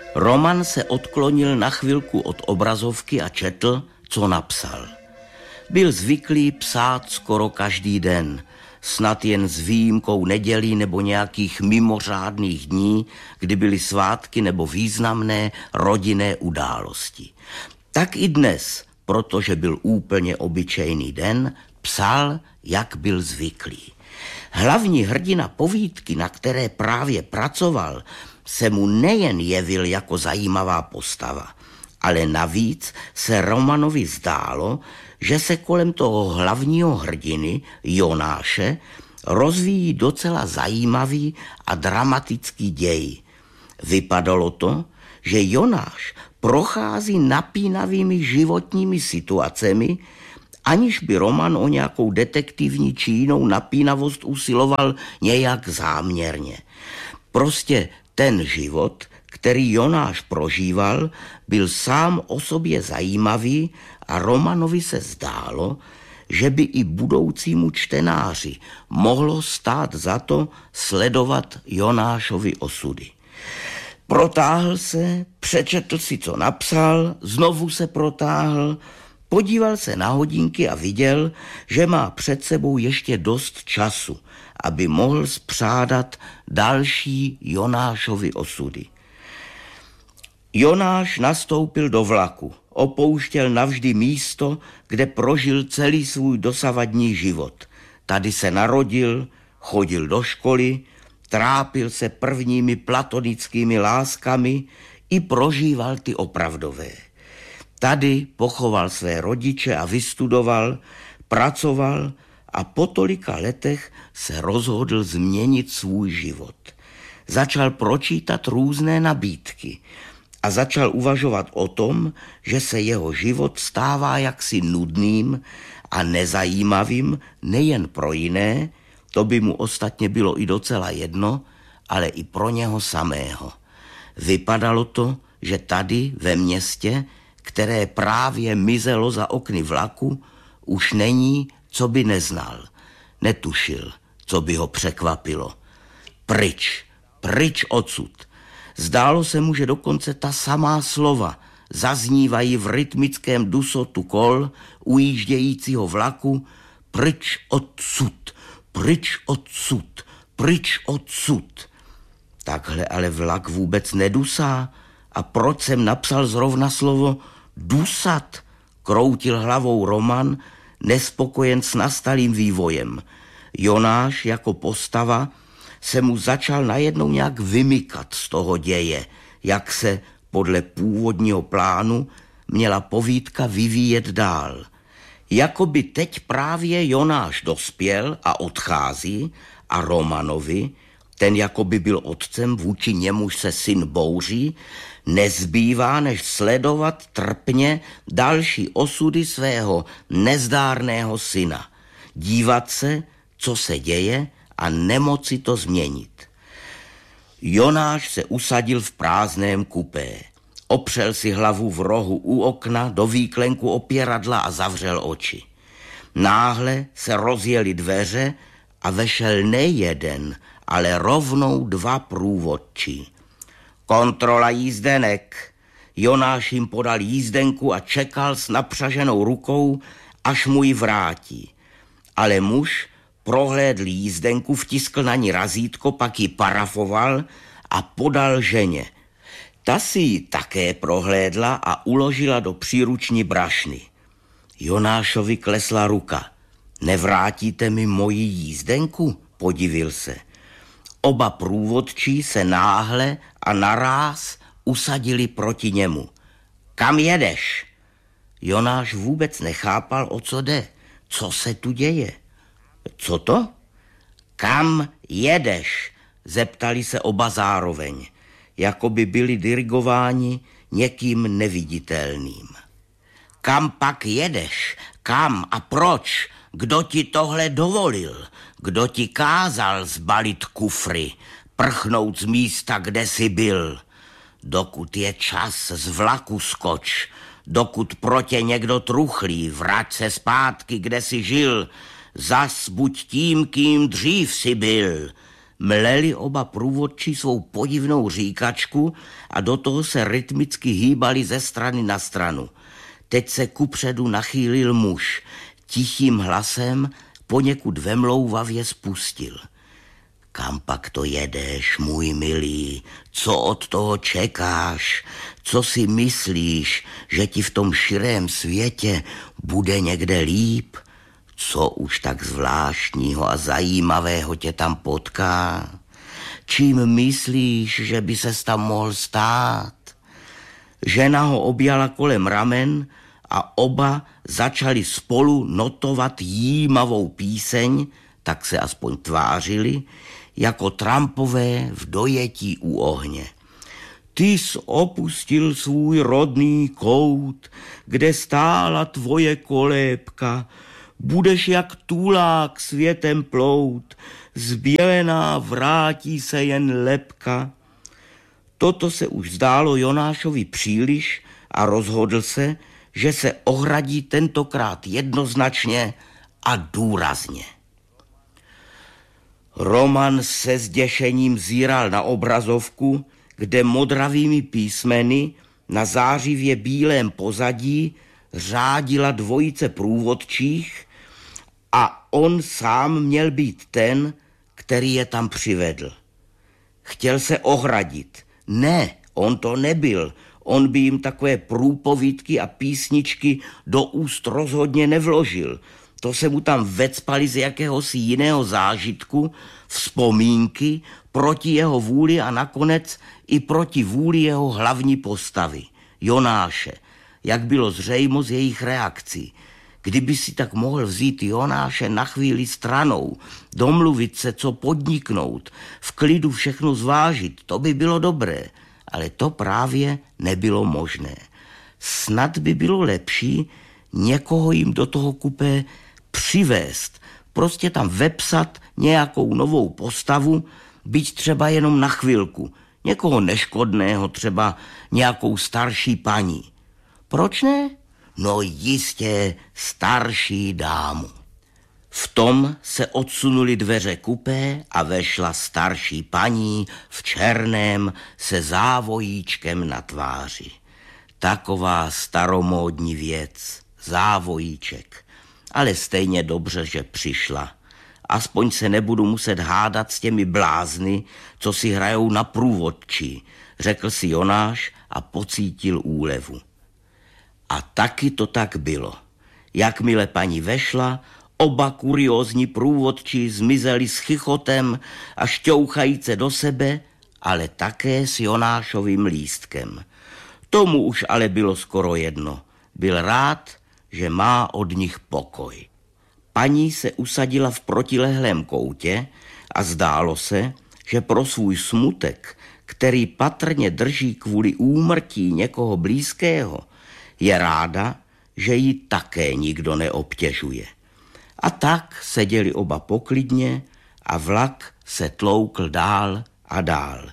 Roman se odklonil na chvilku od obrazovky a četl, co napsal. Byl zvyklý psát skoro každý den, snad jen s výjimkou nedělí nebo nějakých mimořádných dní, kdy byly svátky nebo významné rodinné události. Tak i dnes, protože byl úplně obyčejný den, psal, jak byl zvyklý. Hlavní hrdina povídky, na které právě pracoval, se mu nejen jevil jako zajímavá postava, ale navíc se Romanovi zdálo, že se kolem toho hlavního hrdiny, Jonáše, rozvíjí docela zajímavý a dramatický děj. Vypadalo to, že Jonáš prochází napínavými životními situacemi, aniž by Roman o nějakou detektivní či jinou napínavost usiloval nějak záměrně. Prostě ten život, který Jonáš prožíval, byl sám o sobě zajímavý a Romanovi se zdálo, že by i budoucímu čtenáři mohlo stát za to sledovat Jonášovy osudy. Protáhl se, přečetl si, co napsal, znovu se protáhl, podíval se na hodinky a viděl, že má před sebou ještě dost času, aby mohl spřádat další Jonášovy osudy. Jonáš nastoupil do vlaku, opouštěl navždy místo, kde prožil celý svůj dosavadní život. Tady se narodil, chodil do školy, trápil se prvními platonickými láskami i prožíval ty opravdové. Tady pochoval své rodiče a vystudoval, pracoval a po tolika letech se rozhodl změnit svůj život. Začal pročítat různé nabídky a začal uvažovat o tom, že se jeho život stává jaksi nudným a nezajímavým nejen pro jiné, to by mu ostatně bylo i docela jedno, ale i pro něho samého. Vypadalo to, že tady ve městě, které právě mizelo za okny vlaku, už není, co by neznal. Netušil, co by ho překvapilo. Pryč odsud. Zdálo se mu, že dokonce ta samá slova zaznívají v rytmickém dusotu kol ujíždějícího vlaku. Pryč odsud, pryč odsud, pryč odsud. Takhle ale vlak vůbec nedusá. A proč jsem napsal zrovna slovo dusat? Kroutil hlavou Roman, nespokojen s nastalým vývojem. Jonáš jako postava se mu začal najednou nějak vymykat z toho děje, jak se podle původního plánu měla povídka vyvíjet dál. Jakoby teď právě Jonáš dospěl a odchází a Romanovi, ten jakoby byl otcem, vůči němuž se syn bouří, nezbývá, než sledovat trpně další osudy svého nezdárného syna. Dívat se, co se děje a nemoci to změnit. Jonáš se usadil v prázdném kupé. Opřel si hlavu v rohu u okna do výklenku opěradla a zavřel oči. Náhle se rozjeli dveře a vešel nejeden, ale rovnou dva průvodčí. Kontrola jízdenek. Jonáš jim podal jízdenku a čekal s napřaženou rukou, až mu ji vrátí. Ale muž prohlédl jízdenku, vtiskl na ní razítko, pak ji parafoval a podal ženě. Ta si ji také prohlédla a uložila do příruční brašny. Jonášovi klesla ruka. Nevrátíte mi moji jízdenku? Podivil se. Oba průvodčí se náhle a naráz usadili proti němu. Kam jedeš? Jonáš vůbec nechápal, o co jde. Co se tu děje? Co to? Kam jedeš? Zeptali se oba zároveň, jako by byli dirigováni někým neviditelným. Kam pak jedeš? Kam a proč? Kdo ti tohle dovolil? Kdo ti kázal zbalit kufry, prchnout z místa, kde jsi byl? Dokud je čas, z vlaku skoč. Dokud pro tě někdo truchlí, vrať se zpátky, kde jsi žil. Zas buď tím, kým dřív jsi byl. mleli oba průvodčí svou podivnou říkačku a do toho se rytmicky hýbali ze strany na stranu. Teď se kupředu nachýlil muž. Tichým hlasem poněkud vemlouvavě spustil. Kam pak to jedeš, můj milý? Co od toho čekáš? Co si myslíš, že ti v tom širém světě bude někde líp? Co už tak zvláštního a zajímavého tě tam potká? Čím myslíš, že by ses tam mohl stát? Žena ho objala kolem ramen a oba začali spolu notovat jímavou píseň, tak se aspoň tvářili, jako trampové v dojetí u ohně. Ty jsi opustil svůj rodný kout, kde stála tvoje kolébka, budeš jak tulák světem plout, zbělená vrátí se jen lebka. Toto se už zdálo Jonášovi příliš a rozhodl se, že se ohradí tentokrát jednoznačně a důrazně. Roman se zděšením zíral na obrazovku, kde modravými písmeny na zářivě bílém pozadí řádila dvojice průvodčích a on sám měl být ten, který je tam přivedl. Chtěl se ohradit. Ne, on to nebyl. On by jim takové průpovídky a písničky do úst rozhodně nevložil. To se mu tam vecpali z jakéhosi jiného zážitku, vzpomínky, proti jeho vůli a nakonec i proti vůli jeho hlavní postavy, Jonáše, jak bylo zřejmo z jejich reakcí. Kdyby si tak mohl vzít Jonáše na chvíli stranou, domluvit se, co podniknout, v klidu všechno zvážit, to by bylo dobré, ale to právě nebylo možné. Snad by bylo lepší někoho jim do toho kupé přivést, prostě tam vepsat nějakou novou postavu, byť třeba jenom na chvilku, někoho neškodného, třeba nějakou starší paní. Proč ne? No jistě starší dámu. V tom se odsunuli dveře kupé a vešla starší paní v černém se závojíčkem na tváři. Taková staromódní věc, závojíček. Ale stejně dobře, že přišla. Aspoň se nebudu muset hádat s těmi blázny, co si hrajou na průvodčí, řekl si Jonáš a pocítil úlevu. A taky to tak bylo. Jakmile paní vešla, oba kuriózní průvodčí zmizeli s chichotem a šťouchajíce do sebe, ale také s Jonášovým lístkem. Tomu už ale bylo skoro jedno. Byl rád, že má od nich pokoj. Paní se usadila v protilehlém koutě a zdálo se, že pro svůj smutek, který patrně drží kvůli úmrtí někoho blízkého, je ráda, že ji také nikdo neobtěžuje. A tak seděli oba poklidně a vlak se tloukl dál a dál.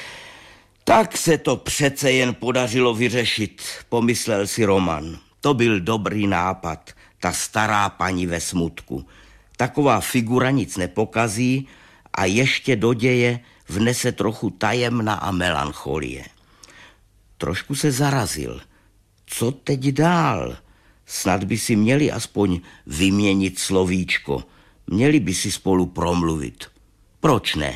Tak se to přece jen podařilo vyřešit, pomyslel si Roman. To byl dobrý nápad, ta stará paní ve smutku. Taková figura nic nepokazí a ještě do děje vnese trochu tajemna a melancholie. Trošku se zarazil. Co teď dál? Snad by si měli aspoň vyměnit slovíčko. Měli by si spolu promluvit. Proč ne?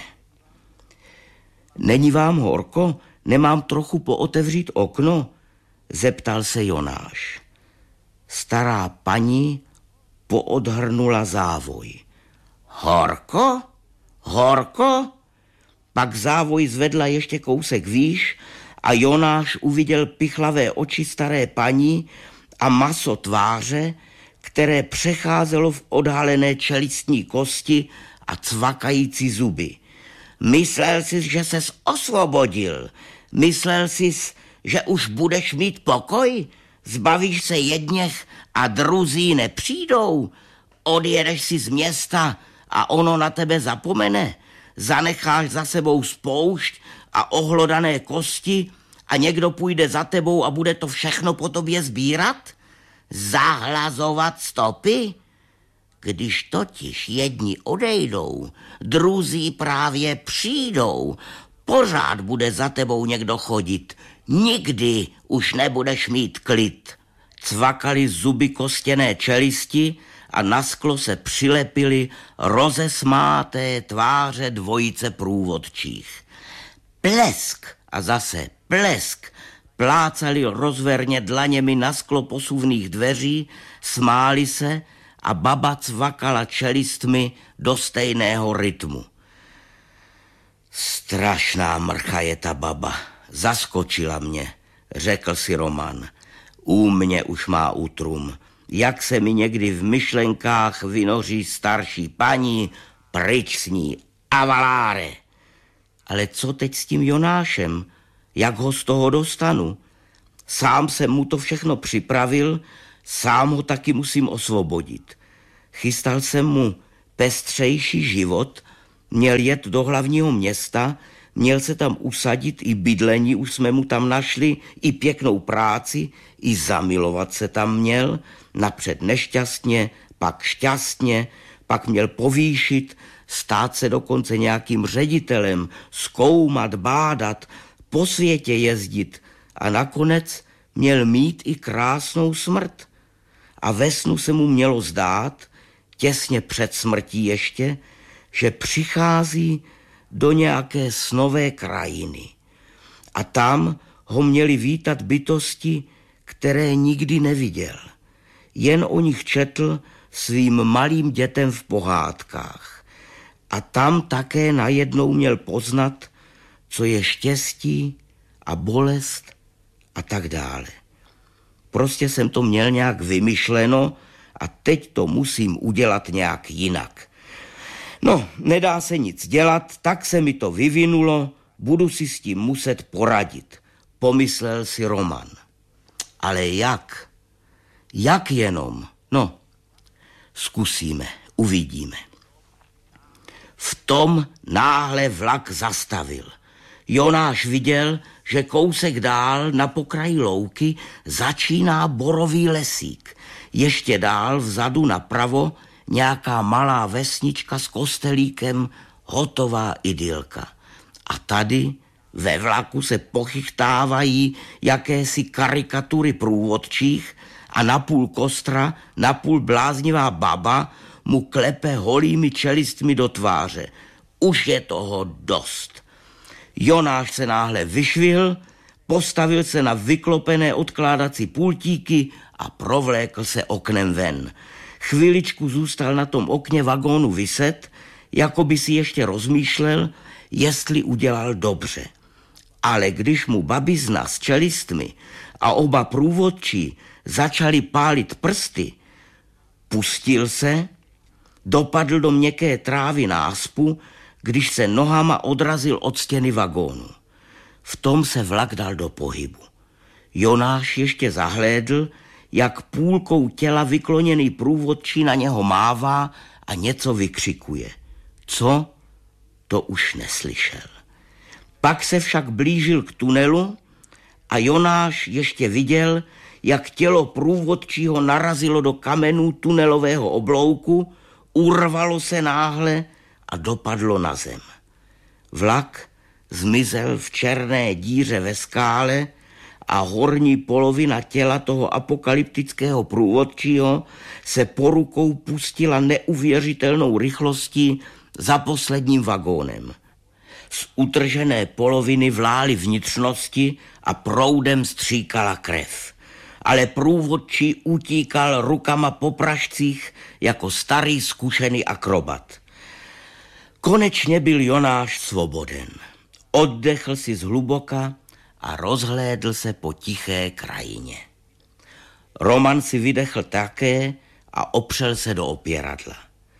Není vám horko? Nemám trochu pootevřít okno? Zeptal se Jonáš. Stará paní poodhrnula závoj. Horko? Horko? Pak závoj zvedla ještě kousek výš a Jonáš uviděl pichlavé oči staré paní a maso tváře, které přecházelo v odhalené čelistní kosti a cvakající zuby. Myslel jsi, že ses osvobodil? Myslel jsi, že už budeš mít pokoj? Zbavíš se jedněch a druzí nepřijdou? Odjedeš si z města a ono na tebe zapomene? Zanecháš za sebou spoušť a ohlodané kosti a někdo půjde za tebou a bude to všechno po tobě sbírat? Zahlazovat stopy? Když totiž jedni odejdou, druzí právě přijdou, pořád bude za tebou někdo chodit. Nikdy už nebudeš mít klid. Cvakali zuby kostěné čelisti a na sklo se přilepily rozesmáté tváře dvojice průvodčích. Plesk a zase plesk plácali rozverně dlaněmi na sklo posuvných dveří, smáli se a baba cvakala čelistmi do stejného rytmu. Strašná mrcha je ta baba, zaskočila mě, řekl si Roman. U mě už má útrum. Jak se mi někdy v myšlenkách vynoří starší paní, pryč s ní, avaláre. Ale co teď s tím Jonášem? Jak ho z toho dostanu? Sám jsem mu to všechno připravil, sám ho taky musím osvobodit. Chystal jsem mu pestřejší život, měl jet do hlavního města, měl se tam usadit, i bydlení už jsme mu tam našli, i pěknou práci, i zamilovat se tam měl, napřed nešťastně, pak šťastně, pak měl povýšit, stát se dokonce nějakým ředitelem, zkoumat, bádat, po světě jezdit a nakonec měl mít i krásnou smrt. A ve snu se mu mělo zdát, těsně před smrtí ještě, že přichází do nějaké snové krajiny. A tam ho měli vítat bytosti, které nikdy neviděl. Jen o nich četl svým malým dětem v pohádkách. A tam také najednou měl poznat, co je štěstí a bolest a tak dále. Prostě jsem to měl nějak vymyšleno a teď to musím udělat nějak jinak. No, nedá se nic dělat, tak se mi to vyvinulo, budu si s tím muset poradit, pomyslel si Roman. Ale jak? Jak jenom? No, zkusíme, uvidíme. V tom náhle vlak zastavil. Jonáš viděl, že kousek dál na pokraji louky začíná borový lesík. Ještě dál vzadu napravo nějaká malá vesnička s kostelíkem, hotová idylka. A tady ve vlaku se pochychtávají jakési karikatury průvodčích a napůl kostra, napůl bláznivá baba mu klepe holými čelistmi do tváře. Už je toho dost. Jonáš se náhle vyšvihl, postavil se na vyklopené odkládací pultíky a provlékl se oknem ven. Chviličku zůstal na tom okně vagónu viset, jako by si ještě rozmýšlel, jestli udělal dobře. Ale když mu babizna s čelistmi a oba průvodčí začali pálit prsty, pustil se, dopadl do měkké trávy náspu, když se nohama odrazil od stěny vagónu. V tom se vlak dal do pohybu. Jonáš ještě zahlédl, jak půlkou těla vykloněný průvodčí na něho mává a něco vykřikuje. Co? To už neslyšel. Pak se však blížil k tunelu a Jonáš ještě viděl, jak tělo průvodčího narazilo do kamenů tunelového oblouku, urvalo se náhle a dopadlo na zem. Vlak zmizel v černé díře ve skále a horní polovina těla toho apokalyptického průvodčího se po rukou pustila neuvěřitelnou rychlostí za posledním vagónem. Z utržené poloviny vlály vnitřnosti a proudem stříkala krev. Ale průvodčí utíkal rukama po pražcích jako starý zkušený akrobat. Konečně byl Jonáš svoboden. Oddechl si zhluboka a rozhlédl se po tiché krajině. Roman si vydechl také a opřel se do opěradla.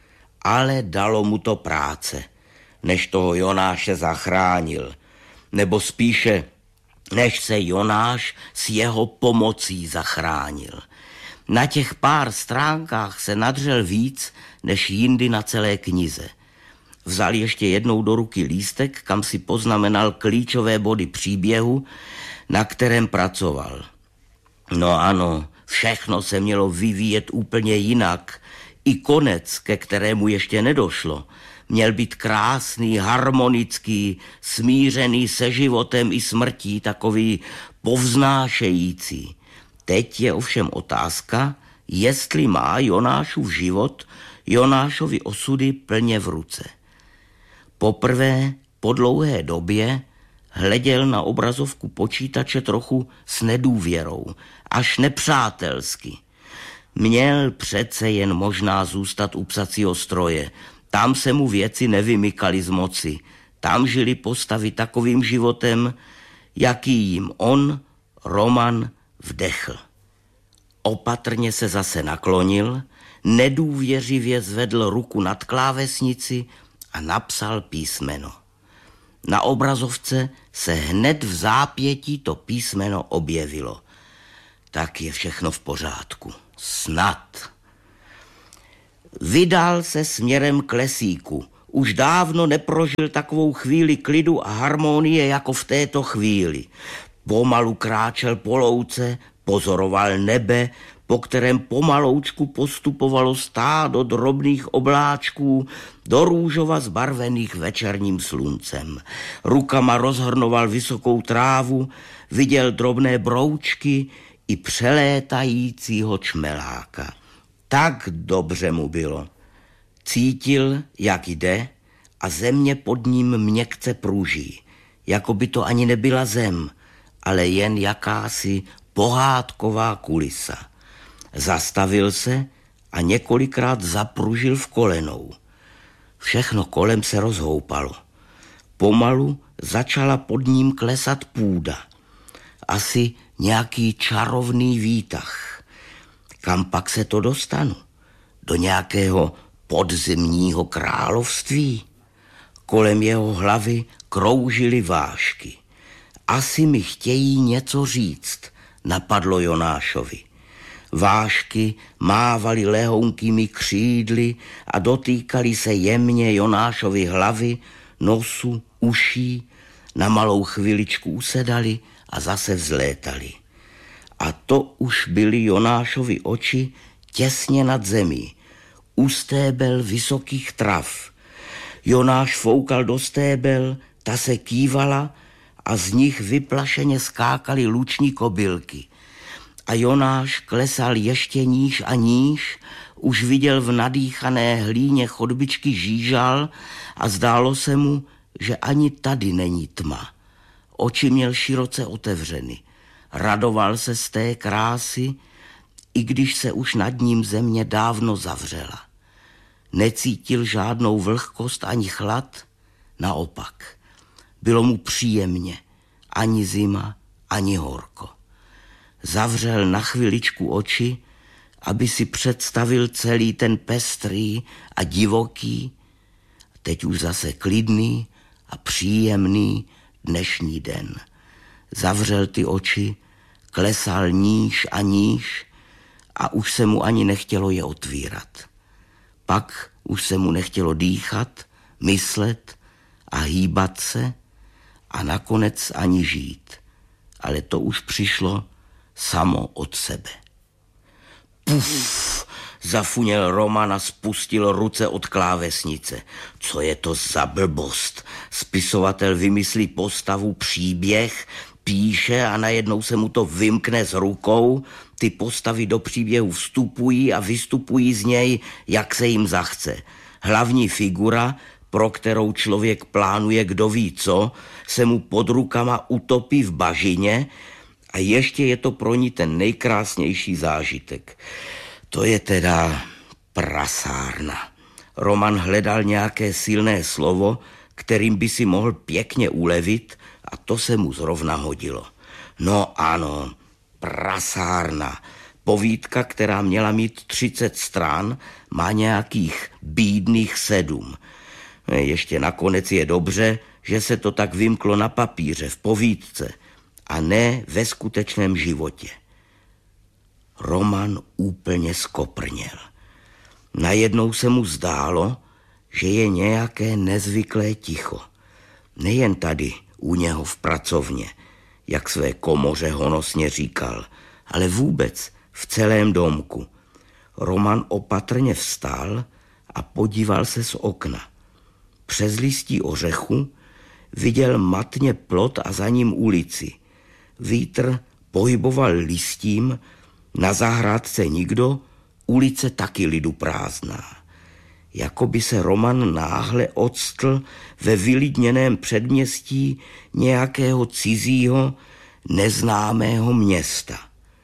Ale dalo mu to práce, než toho Jonáše zachránil, nebo spíše, než se Jonáš s jeho pomocí zachránil. Na těch pár stránkách se nadřel víc, než jindy na celé knize. Vzal ještě jednou do ruky lístek, kam si poznamenal klíčové body příběhu, na kterém pracoval. No ano, všechno se mělo vyvíjet úplně jinak, I konec, ke kterému ještě nedošlo, měl být krásný, harmonický, smířený se životem i smrtí, takový povznášející. Teď je ovšem otázka, jestli má Jonášův život Jonášovi osudy plně v ruce. Poprvé po dlouhé době hleděl na obrazovku počítače trochu s nedůvěrou, až nepřátelsky. Měl přece jen možná zůstat u psacího stroje. Tam se mu věci nevymykaly z moci. Tam žili postavy takovým životem, jaký jim on, Roman, vdechl. Opatrně se zase naklonil, nedůvěřivě zvedl ruku nad klávesnici a napsal písmeno. Na obrazovce se hned v zápětí to písmeno objevilo. Tak je všechno v pořádku. Snad. Vydal se směrem k lesíku. Už dávno neprožil takovou chvíli klidu a harmonie jako v této chvíli. Pomalu kráčel po louce, pozoroval nebe, po kterém pomaloučku postupovalo stádo drobných obláčků do růžova zbarvených večerním sluncem. Rukama rozhrnoval vysokou trávu, viděl drobné broučky i přelétajícího čmeláka. Tak dobře mu bylo. Cítil, jak jde, a země pod ním měkce pruží, jako by to ani nebyla zem, ale jen jakási pohádková kulisa. Zastavil se a několikrát zapružil v kolenou. Všechno kolem se rozhoupalo. Pomalu začala pod ním klesat půda. Asi nějaký čarovný výtah. Kam pak se to dostanu? Do nějakého podzemního království? Kolem jeho hlavy kroužily vážky. Asi mi chtějí něco říct, napadlo Jonášovi. Vážky mávaly lehounkými křídly a dotýkaly se jemně Jonášovy hlavy, nosu, uší, na malou chviličku usedali a zase vzlétali. A to už byly Jonášovy oči těsně nad zemí, u stébel vysokých trav. Jonáš foukal do stébel, ta se kývala a z nich vyplašeně skákaly luční kobylky. A Jonáš klesal ještě níž a níž, už viděl v nadýchané hlíně chodbičky žížal a zdálo se mu, že ani tady není tma. Oči měl široce otevřeny. Radoval se z té krásy, i když se už nad ním země dávno zavřela. Necítil žádnou vlhkost ani chlad, naopak. Bylo mu příjemně, ani zima, ani horko. Zavřel na chviličku oči, aby si představil celý ten pestrý a divoký, teď už zase klidný a příjemný dnešní den. Zavřel ty oči, klesal níž a níž a už se mu ani nechtělo je otvírat. Pak už se mu nechtělo dýchat, myslet a hýbat se a nakonec ani žít. Ale to už přišlo samo od sebe. Puf, zafuněl Roman a spustil ruce od klávesnice. Co je to za blbost? Spisovatel vymyslí postavu, příběh, píše a najednou se mu to vymkne z rukou. Ty postavy do příběhu vstupují a vystupují z něj, jak se jim zachce. Hlavní figura, pro kterou člověk plánuje kdo ví co, se mu pod rukama utopí v bažině a ještě je to pro ní ten nejkrásnější zážitek. To je teda prasárna. Roman hledal nějaké silné slovo, kterým by si mohl pěkně ulevit, a to se mu zrovna hodilo. No ano, prasárna. Povídka, která měla mít 30 stran, má nějakých bídných 7. Ještě nakonec je dobře, že se to tak vymklo na papíře, v povídce, a ne ve skutečném životě. Roman úplně skoprněl. Najednou se mu zdálo, že je nějaké nezvyklé ticho. Nejen tady, u něho v pracovně, jak své komoře honosně říkal, ale vůbec v celém domku. Roman opatrně vstal a podíval se z okna. Přes listí ořechu viděl matně plot a za ním ulici. Vítr pohyboval listím, na zahrádce nikdo, ulice taky lidu prázdná. Jakoby se Roman náhle octl ve vylidněném předměstí nějakého cizího, neznámého města.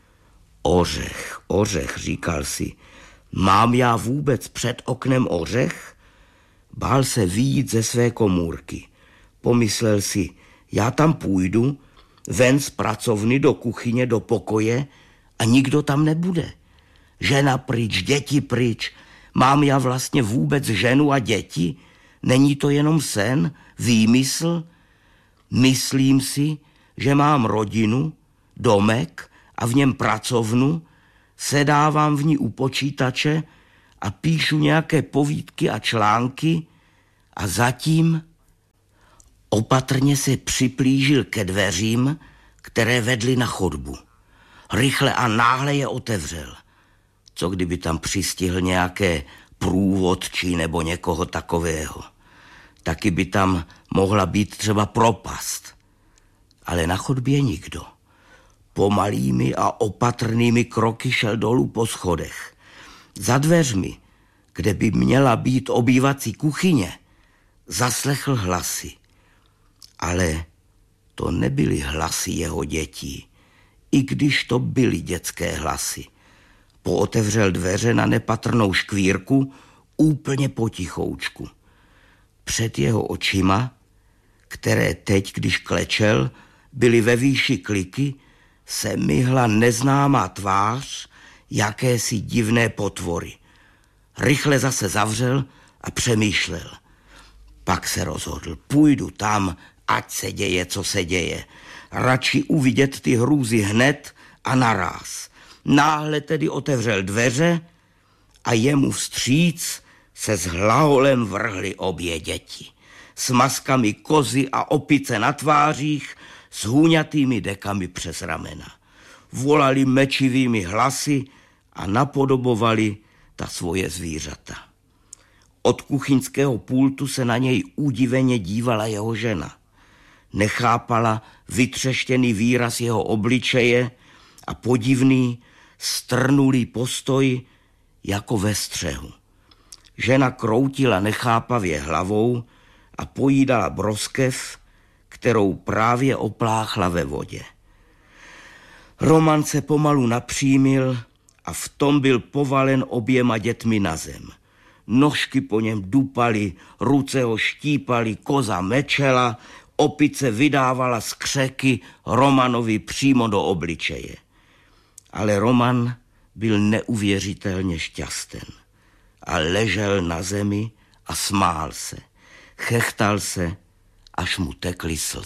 Ořech, ořech, říkal si, mám já vůbec před oknem ořech? Bál se vyjít ze své komůrky. Pomyslel si, já tam půjdu, ven z pracovny do kuchyně, do pokoje a nikdo tam nebude. Žena pryč, děti pryč, mám já vlastně vůbec ženu a děti? Není to jenom sen, výmysl? Myslím si, že mám rodinu, domek a v něm pracovnu, sedávám v ní u počítače a píšu nějaké povídky a články a zatím opatrně se připlížil ke dveřím, které vedly na chodbu. Rychle a náhle je otevřel. Co kdyby tam přistihl nějaké průvodčí nebo někoho takového. Taky by tam mohla být třeba propast. Ale na chodbě nikdo. Pomalými a opatrnými kroky šel dolů po schodech. Za dveřmi, kde by měla být obývací kuchyně, zaslechl hlasy. Ale to nebyly hlasy jeho dětí, i když to byly dětské hlasy. Pootevřel dveře na nepatrnou škvírku úplně potichoučku. Před jeho očima, které teď, když klečel, byly ve výši kliky, se myhla neznámá tvář jakési divné potvory. Rychle zase zavřel a přemýšlel. Pak se rozhodl, půjdu tam, ať se děje, co se děje. Radši uvidět ty hrůzy hned a naráz. Náhle tedy otevřel dveře a jemu vstříc se s hlaholem vrhly obě děti. S maskami kozy a opice na tvářích, s hůňatými dekami přes ramena. Volali mečivými hlasy a napodobovali ta svoje zvířata. Od kuchyňského pultu se na něj udiveně dívala jeho žena. Nechápala vytřeštěný výraz jeho obličeje a podivný, strnulý postoj jako ve střehu. Žena kroutila nechápavě hlavou a pojídala broskev, kterou právě opláchla ve vodě. Roman se pomalu napřímil a v tom byl povalen oběma dětmi na zem. Nožky po něm dupaly, ruce ho štípaly, koza mečela, opice vydávala skřeky Romanovi přímo do obličeje. Ale Roman byl neuvěřitelně šťasten a ležel na zemi a smál se. Chechtal se, až mu tekly slzy.